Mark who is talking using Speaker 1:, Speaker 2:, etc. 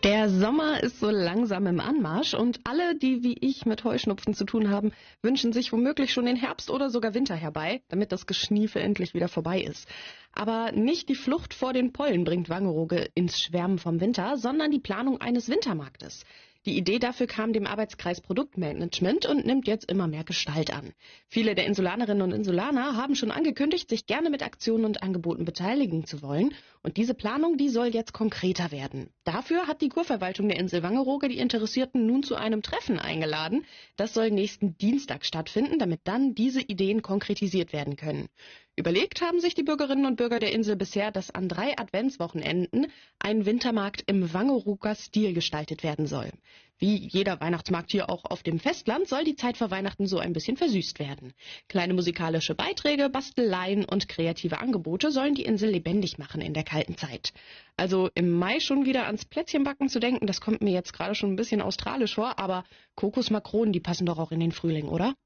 Speaker 1: Der Sommer ist so langsam im Anmarsch und alle, die wie ich mit Heuschnupfen zu tun haben, wünschen sich womöglich schon den Herbst oder sogar Winter herbei, damit das Geschniefe endlich wieder vorbei ist. Aber nicht die Flucht vor den Pollen bringt Wangerooge ins Schwärmen vom Winter, sondern die Planung eines Wintermarktes. Die Idee dafür kam dem Arbeitskreis Produktmanagement und nimmt jetzt immer mehr Gestalt an. Viele der Insulanerinnen und Insulaner haben schon angekündigt, sich gerne mit Aktionen und Angeboten beteiligen zu wollen. Und diese Planung, die soll jetzt konkreter werden. Dafür hat die Kurverwaltung der Insel Wangerooge die Interessierten nun zu einem Treffen eingeladen. Das soll nächsten Dienstag stattfinden, damit dann diese Ideen konkretisiert werden können. Überlegt haben sich die Bürgerinnen und Bürger der Insel bisher, dass an 3 Adventswochenenden ein Wintermarkt im Wangerooger Stil gestaltet werden soll. Wie jeder Weihnachtsmarkt hier auch auf dem Festland soll die Zeit vor Weihnachten so ein bisschen versüßt werden. Kleine musikalische Beiträge, Basteleien und kreative Angebote sollen die Insel lebendig machen in der kalten Zeit. Also im Mai schon wieder ans Plätzchenbacken zu denken, das kommt mir jetzt gerade schon ein bisschen australisch vor, aber Kokosmakronen, die passen doch auch in den Frühling, oder?